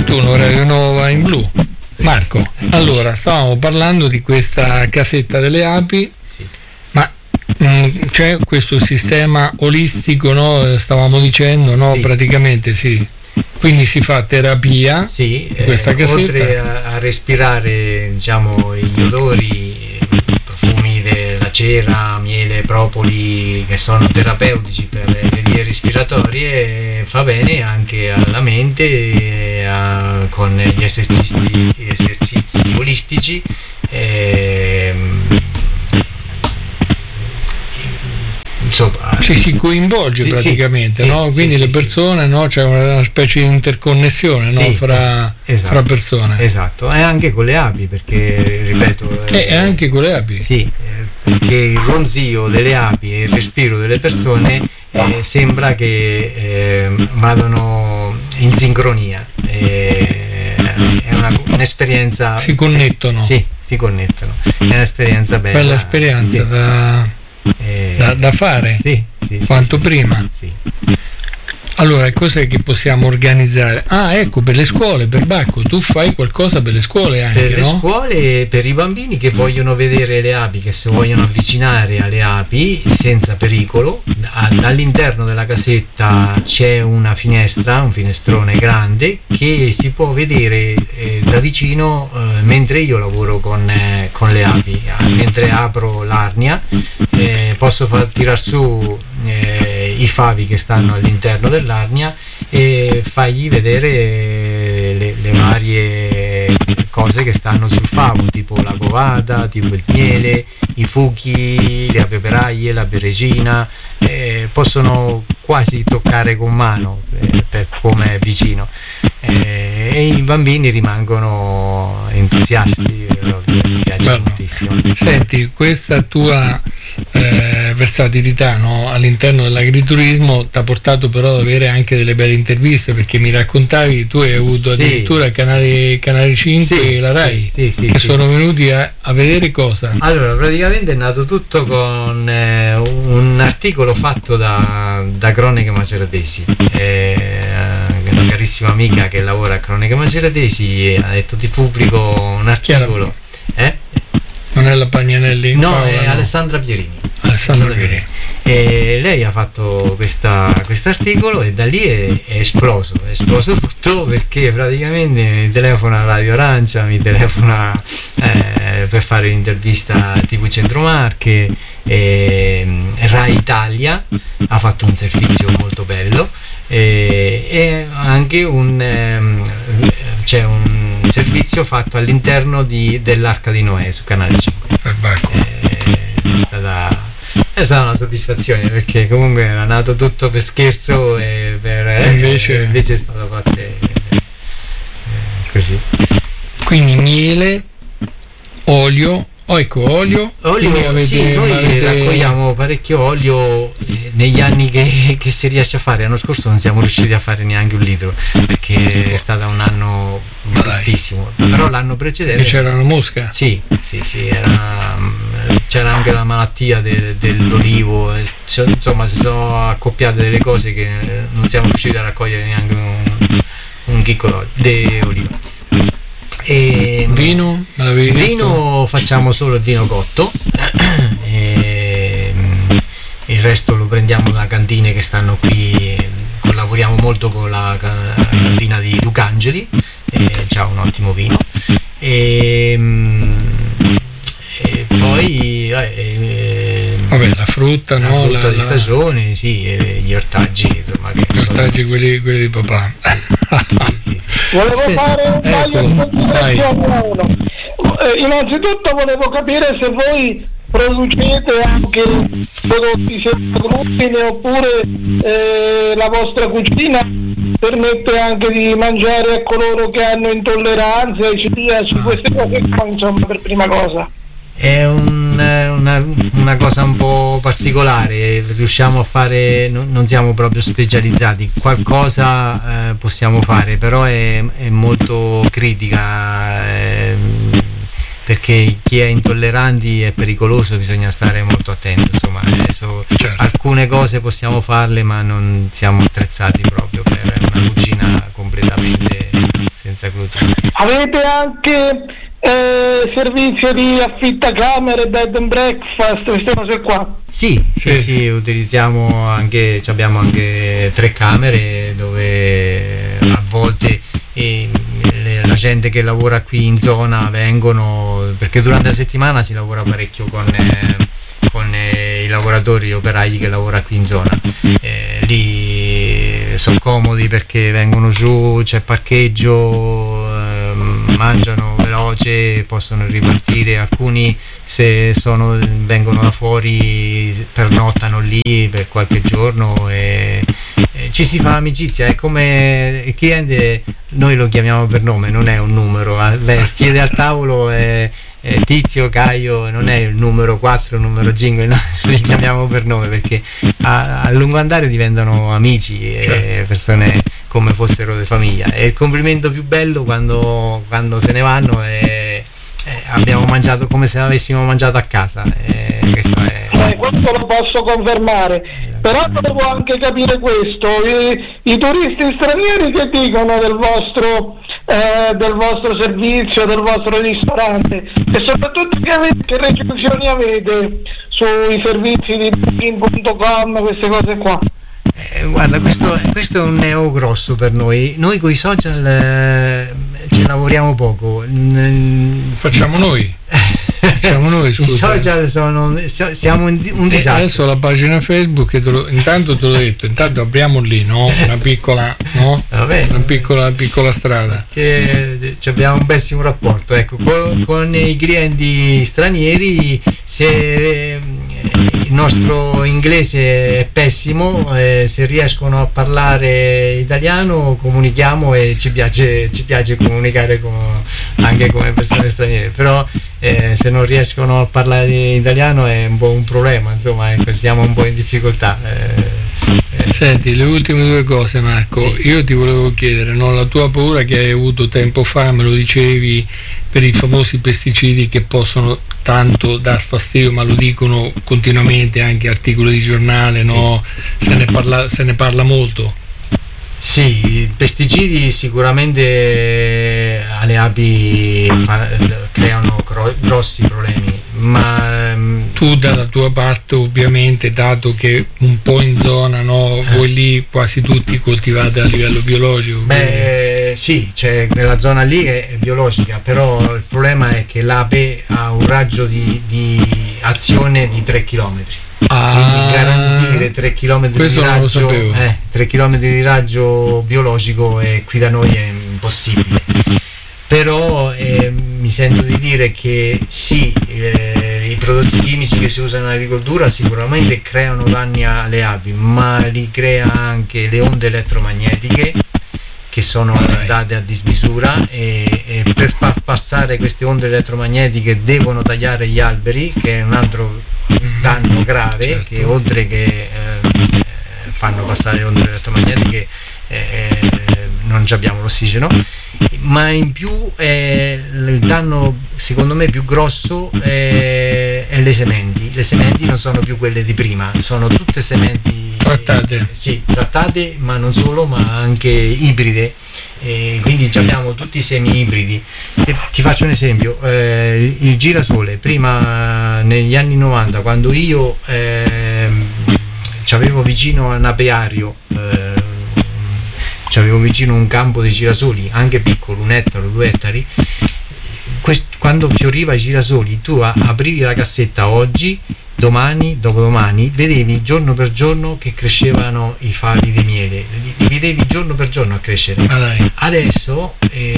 21, Radio Nova in blu. Marco, allora stavamo parlando di questa casetta delle api, Sì. ma c'è questo sistema olistico, no? Stavamo dicendo, no? Sì. Praticamente sì. Quindi si fa terapia, Sì, in questa casetta. oltre a respirare, diciamo, gli odori, i profumi della cera, miele, propoli, che sono terapeutici per le vie respiratorie, fa bene anche alla mente, con gli esercizi olistici. Insomma, ci si coinvolge sì, praticamente, sì, no? sì, Quindi sì, le sì, persone, no? C'è una specie di interconnessione, no? Sì, fra persone. esatto, e anche con le api, perché ripeto, E anche con le api. sì, perché il ronzio delle api e il respiro delle persone sembra che vadano in sincronia, è un'esperienza, Si connettono. sì, si connettono, è un'esperienza bella, Bella esperienza sì. da fare, Sì, sì, quanto sì, prima. sì. Allora, cos'è che possiamo organizzare? Ah, ecco, per le scuole, per Bacco, tu fai qualcosa per le scuole anche, Per le no? scuole, per i bambini che vogliono vedere le api, che si vogliono avvicinare alle api senza pericolo, dall'interno della casetta c'è una finestra, un finestrone grande che si può vedere da vicino mentre io lavoro con le api. Mentre apro l'arnia posso far tirar su i favi che stanno all'interno dell'arnia e fargli vedere le varie cose che stanno sul favo, tipo la covata, tipo il miele, i fuchi, le peperaglie, la beresina, possono quasi toccare con mano per come è vicino, e i bambini rimangono entusiasti. Mi piace Bello. tantissimo. Senti, questa tua versatilità, no? All'interno dell'agriturismo ti ha portato però ad avere anche delle belle interviste, perché mi raccontavi, tu hai avuto Sì. addirittura il canale 5 Sì, e la Rai, sì, sì, che sì. sono venuti a vedere cosa? Allora, praticamente è nato tutto con un articolo fatto da Cronache Maceratesi. Una carissima amica che lavora a Cronache Maceratesi ha detto: ti pubblico un articolo. Non è la Pagnanelli? No, Paola, è no. Alessandra Pierini. Alessandra Pierini. E lei ha fatto quest'articolo e da lì è esploso tutto, perché praticamente mi telefona Radio Arancia, mi telefona per fare l'intervista a TV Centro Marche, Rai Italia ha fatto un servizio molto bello, e anche c'è un servizio fatto all'interno dell'Arca di Noè su Canale 5. Per Bacco. È stata una soddisfazione, perché comunque era nato tutto per scherzo e invece è stato fatto così. Quindi miele, olio. Olio. Sì, noi raccogliamo parecchio olio negli anni che si riesce a fare. L'anno scorso non siamo riusciti a fare neanche un litro, perché è stato un anno bruttissimo. Però l'anno precedente c'era una mosca? Sì, c'era anche la malattia dell'olivo, insomma si sono accoppiate delle cose che non siamo riusciti a raccogliere neanche un chicco di oliva. E vino? Vino facciamo solo il vino cotto, e il resto lo prendiamo da cantine che stanno qui. Collaboriamo molto con la cantina di Lucangeli, c'ha un ottimo vino, e poi vabbè, la frutta, no? La frutta di stagione, sì, e gli ortaggi, insomma, gli ortaggi quelli di papà. Sì. Volevo fare un paio di considerazioni. Innanzitutto volevo capire se voi producete anche prodotti senza glutine, oppure la vostra cucina permette anche di mangiare a coloro che hanno intolleranze e su queste cose qua, insomma, per prima cosa. È una cosa un po' particolare, riusciamo a fare, non siamo proprio specializzati, qualcosa possiamo fare, però è molto critica, perché chi è intolleranti è pericoloso, bisogna stare molto attenti, insomma. Adesso certo. Alcune cose possiamo farle, ma non siamo attrezzati proprio per una cucina completamente senza glutine. Avete anche servizio di affittacamere, bed and breakfast, queste cose qua? Sì, utilizziamo anche, abbiamo anche 3 camere dove a volte la gente che lavora qui in zona vengono, perché durante la settimana si lavora parecchio con i lavoratori, gli operai che lavorano qui in zona. Lì sono comodi perché vengono giù, c'è parcheggio, mangiano veloce, possono ripartire. Alcuni se vengono da fuori pernottano lì per qualche giorno e ci si fa amicizia. È come il cliente, noi lo chiamiamo per nome, non è un numero. Siede al tavolo Tizio, Caio, non è il numero 4, il numero 5, no, li chiamiamo per nome perché a lungo andare diventano amici e persone come fossero di famiglia. E il complimento più bello quando se ne vanno è abbiamo mangiato come se avessimo mangiato a casa. Questo lo posso confermare, però devo anche capire questo, i turisti stranieri che dicono del vostro servizio, del vostro ristorante, e soprattutto che recensioni avete sui servizi di booking.com, queste cose qua? Guarda, questo è un neo grosso per noi con i social ci lavoriamo poco. Facciamo noi, scusa. I social siamo un disastro. Adesso la pagina Facebook, intanto te l'ho detto, intanto apriamo lì, no? Una piccola strada. Che abbiamo un pessimo rapporto, ecco, con i clienti stranieri. Se il nostro inglese è pessimo, se riescono a parlare italiano comunichiamo e ci piace comunicare anche come persone straniere, però se non riescono a parlare italiano è un po' un problema, insomma, ecco, stiamo un po' in difficoltà. Senti, le ultime 2 cose, Marco. Sì. Io ti volevo chiedere, la tua paura che hai avuto tempo fa, me lo dicevi, per i famosi pesticidi che possono tanto dar fastidio, ma lo dicono continuamente anche articoli di giornale, no? Se ne parla molto. Sì, i pesticidi sicuramente alle api creano grossi problemi, ma tu dalla tua parte ovviamente, dato che un po' in zona, no, voi lì quasi tutti coltivate a livello biologico. Sì, c'è quella zona lì è biologica, però il problema è che l'ape ha un raggio di azione di 3 km. Quindi garantire 3 km di raggio, 3 km di raggio biologico qui da noi è impossibile. Però mi sento di dire che sì, i prodotti chimici che si usano in agricoltura sicuramente creano danni alle api, ma li crea anche le onde elettromagnetiche che sono aumentate a dismisura, e per far passare queste onde elettromagnetiche devono tagliare gli alberi, che è un altro danno grave, certo. Che oltre che fanno passare le onde elettromagnetiche non abbiamo l'ossigeno, ma in più il danno secondo me più grosso è le sementi. Le sementi non sono più quelle di prima, sono tutte sementi trattate, ma non solo, ma anche ibride. Quindi abbiamo tutti i semi ibridi. Ti faccio un esempio, il girasole prima, negli anni 90, quando io c'avevo vicino un apiario, c'avevo vicino un campo di girasoli anche piccolo, 1 ettaro, 2 ettari, quando fioriva i girasoli tu aprivi la cassetta oggi, domani, dopodomani, vedevi giorno per giorno che crescevano i fagli di miele, li vedevi giorno per giorno a crescere. Adesso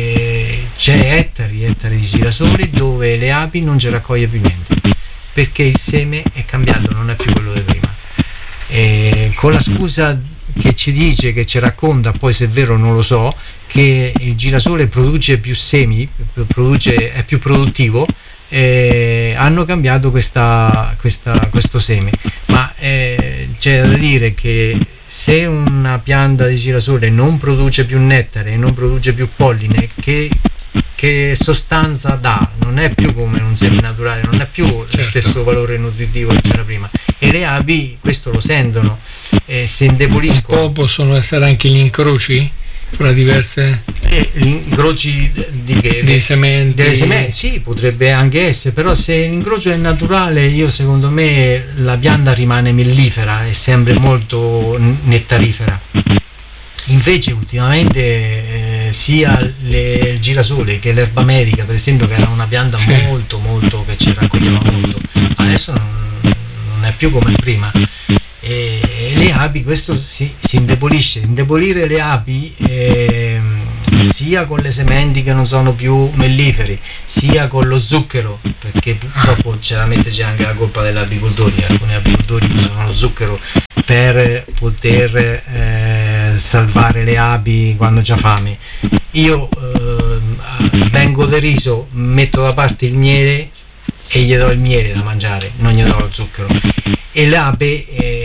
c'è ettari e ettari di girasoli dove le api non ci raccoglie più niente, perché il seme è cambiato, non è più quello di prima. Con la scusa che ci dice, che ci racconta, poi se è vero non lo so, che il girasole produce più semi, è più produttivo, hanno cambiato questo seme, ma c'è da dire che se una pianta di girasole non produce più nettare e non produce più polline, che sostanza dà? Non è più come un seme naturale, non è più lo stesso valore nutritivo che c'era prima, e le api questo lo sentono, si indeboliscono. Un po' possono essere anche gli incroci? fra diverse gli incroci di sementi. Delle sementi, sì, potrebbe anche essere, però se l'incrocio è naturale, secondo me la pianta rimane mellifera e sempre molto nettarifera. Invece ultimamente sia il girasole che l'erba medica, per esempio, che era una pianta molto molto che ci raccoglieva molto, adesso non è più come prima. E le api, questo si indebolisce. Indebolire le api sia con le sementi che non sono più melliferi, sia con lo zucchero, perché purtroppo chiaramente c'è anche la colpa degli apicoltori. Alcuni apicoltori usano lo zucchero per poter salvare le api quando c'ha fame. Io vengo deriso, metto da parte il miele e gli do il miele da mangiare, non gli do lo zucchero, e l'ape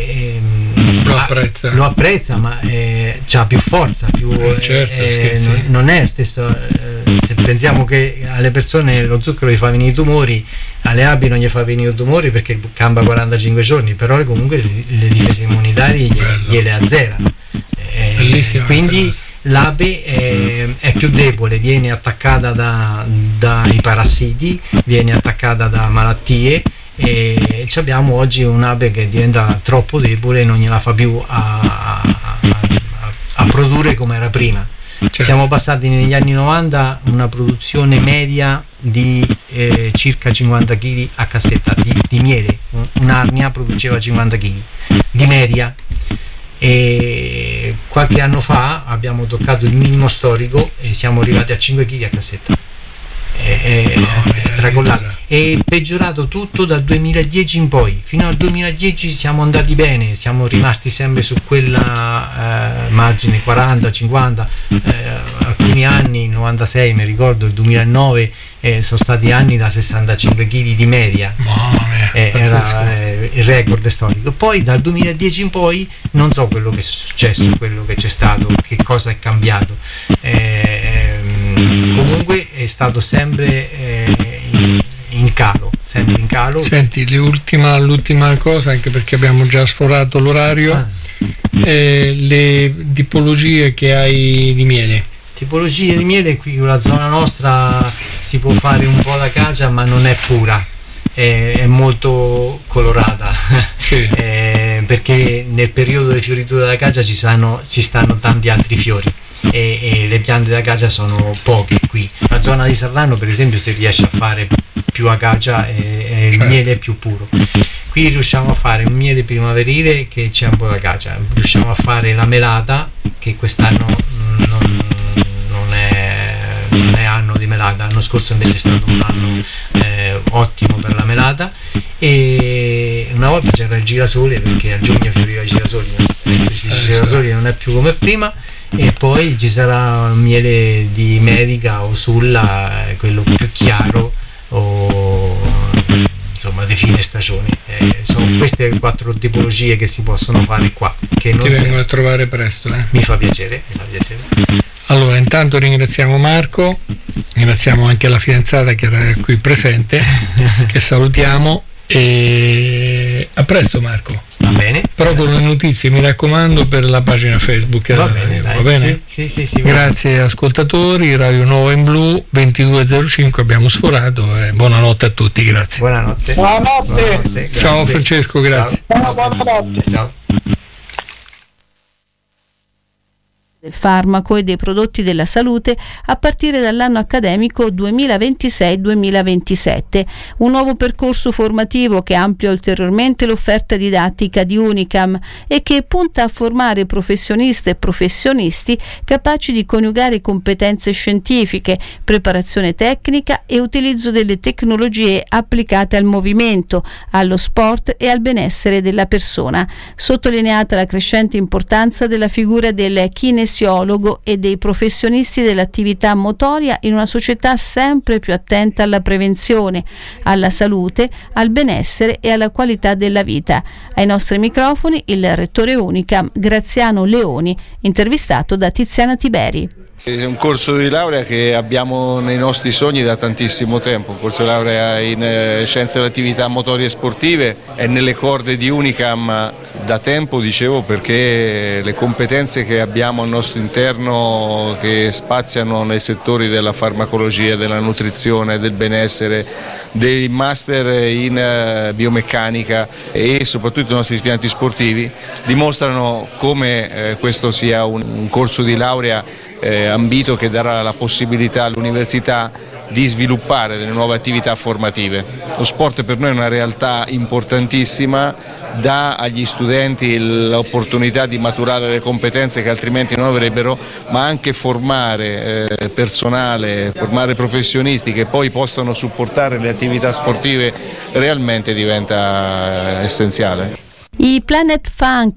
lo apprezza, ma c'ha più forza, certo, non è lo stesso. Se pensiamo che alle persone lo zucchero gli fa venire i tumori, alle api non gli fa venire i tumori perché cambia 45 giorni, però comunque le difese immunitarie gliele azzera, quindi l'ape è più debole, viene attaccata dai parassiti, viene attaccata da malattie, e abbiamo oggi un'ape che diventa troppo debole e non gliela fa più a produrre come era prima. Certo. Siamo passati negli anni 90 una produzione media di circa 50 kg a cassetta di miele. Un'arnia produceva 50 kg di media, e qualche anno fa abbiamo toccato il minimo storico e siamo arrivati a 5 kg a cassetta. È peggiorato tutto dal 2010 in poi. Fino al 2010 siamo andati bene, siamo rimasti sempre su quella margine 40-50, alcuni anni, 96 mi ricordo, il 2009 sono stati anni da 65 kg di media, era il record storico. Poi dal 2010 in poi non so quello che è successo, quello che c'è stato, che cosa è cambiato. Comunque è stato sempre in calo, sempre in calo. Senti, l'ultima cosa, anche perché abbiamo già sforato l'orario, le tipologie che hai di miele. Tipologie di miele, qui con la zona nostra si può fare un po' da cacia, ma non è pura, è molto colorata, sì. Perché nel periodo delle fioriture della cacia ci stanno tanti altri fiori. E le piante da cacia sono poche qui. La zona di Sarlano, per esempio, si riesce a fare più acacia e il miele è più puro. Qui riusciamo a fare un miele primaverile che c'è un po' d'acacia, riusciamo a fare la melata, che quest'anno non è anno di melata, l'anno scorso invece è stato un anno ottimo per la melata, e una volta c'era il girasole, perché a giugno fioriva i girasoli, il girasole non è più come prima. E poi ci sarà un miele di medica o sulla, quello più chiaro, o insomma di fine stagione. Sono queste 4 tipologie che si possono fare qua, che non ti vengo a trovare presto. Mi fa piacere. Allora, intanto ringraziamo Marco, ringraziamo anche la fidanzata che era qui presente, che salutiamo, e a presto Marco. Va bene. Però con le notizie, mi raccomando, per la pagina Facebook. Va bene, dai, va bene? Sì, grazie ascoltatori, Radio Nuova in Blu 22.05, abbiamo sforato, e buonanotte a tutti, grazie. Buonanotte. Ciao Francesco, grazie. Ciao. Del farmaco e dei prodotti della salute a partire dall'anno accademico 2026-2027, un nuovo percorso formativo che amplia ulteriormente l'offerta didattica di Unicam e che punta a formare professioniste e professionisti capaci di coniugare competenze scientifiche, preparazione tecnica e utilizzo delle tecnologie applicate al movimento, allo sport e al benessere della persona, sottolineata la crescente importanza della figura del kinesiologo e dei professionisti dell'attività motoria in una società sempre più attenta alla prevenzione, alla salute, al benessere e alla qualità della vita. Ai nostri microfoni il rettore Unicam Graziano Leoni, intervistato da Tiziana Tiberi. È un corso di laurea che abbiamo nei nostri sogni da tantissimo tempo, un corso di laurea in scienze dell'attività motorie e sportive, è nelle corde di Unicam da tempo, dicevo, perché le competenze che abbiamo al nostro interno, che spaziano nei settori della farmacologia, della nutrizione, del benessere, dei master in biomeccanica e soprattutto i nostri impianti sportivi, dimostrano come questo sia un corso di laurea ambito che darà la possibilità all'università di sviluppare delle nuove attività formative. Lo sport per noi è una realtà importantissima, dà agli studenti l'opportunità di maturare le competenze che altrimenti non avrebbero, ma anche formare personale, formare professionisti che poi possano supportare le attività sportive realmente diventa essenziale. I Planet Funk